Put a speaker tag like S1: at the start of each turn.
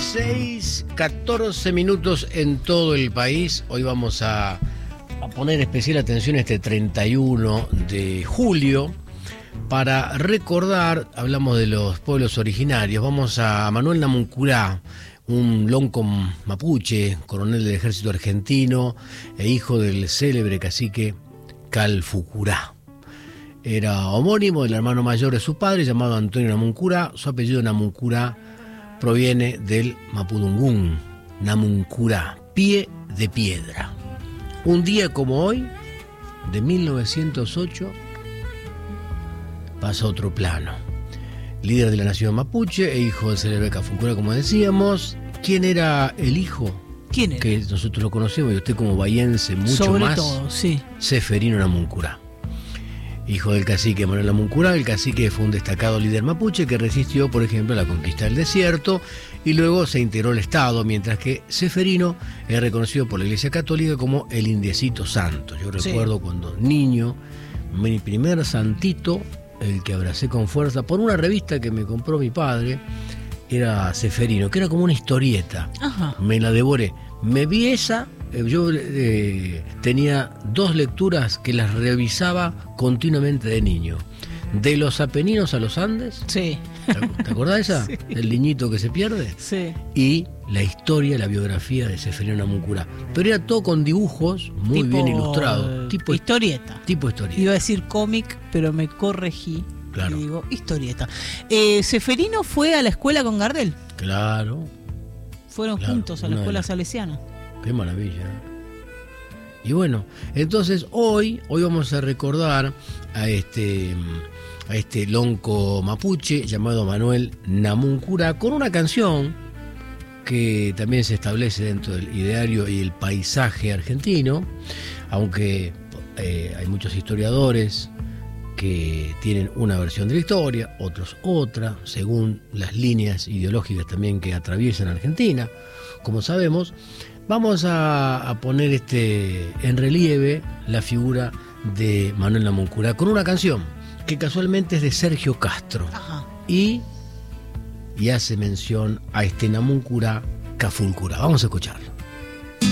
S1: 6:14 minutos en todo el país. Hoy vamos a poner especial atención a este 31 de julio para recordar, hablamos de los pueblos originarios, vamos a Manuel Namuncurá, un lonco mapuche, coronel del ejército argentino e hijo del célebre cacique Calfucurá. Era homónimo del hermano mayor de su padre, llamado Antonio Namuncurá. Su apellido Namuncurá proviene del mapudungún, Namuncurá, pie de piedra. Un día como hoy, de 1908, pasa a otro plano. Líder de la nación mapuche e hijo del célebre Calfucurá, como decíamos. ¿Quién era el hijo?
S2: ¿Quién era?
S1: Que nosotros lo conocemos, y usted como bahiense mucho
S2: Sobre
S1: más.
S2: todo, sí.
S1: Seferino Namuncurá. Hijo del cacique Manuel Namuncurá. El cacique fue un destacado líder mapuche que resistió, por ejemplo, la conquista del desierto y luego se integró al Estado, mientras que Seferino es reconocido por la Iglesia Católica como el indiecito santo. Yo recuerdo cuando niño, mi primer santito, el que abracé con fuerza por una revista que me compró mi padre, era Seferino, que era como una historieta.
S2: Ajá.
S1: Me la devoré. Me vi esa. Yo tenía 2 lecturas que las revisaba continuamente de niño. De los Apeninos a los Andes.
S2: Sí.
S1: ¿Te acordás de esa? Sí. El niñito que se pierde.
S2: Sí.
S1: Y la historia, la biografía de Seferino Namuncurá. Pero era todo con dibujos muy bien ilustrados. Tipo
S2: historieta.
S1: Tipo historieta.
S2: Iba a decir cómic, pero me corregí.
S1: Claro.
S2: Y digo, historieta. ¿Seferino fue a la escuela con Gardel?
S1: Claro.
S2: Fueron juntos a la escuela salesiana.
S1: Qué maravilla. Y bueno, entonces hoy vamos a recordar a este lonco mapuche llamado Manuel Namuncurá con una canción que también se establece dentro del ideario y el paisaje argentino, aunque hay muchos historiadores que tienen una versión de la historia, otros otra, según las líneas ideológicas también que atraviesan Argentina, como sabemos. Vamos a poner en relieve la figura de Manuel Namuncurá con una canción que casualmente es de Sergio Castro.
S2: Ajá.
S1: Y hace mención a este Namuncurá Cafulcurá. Vamos a escucharlo.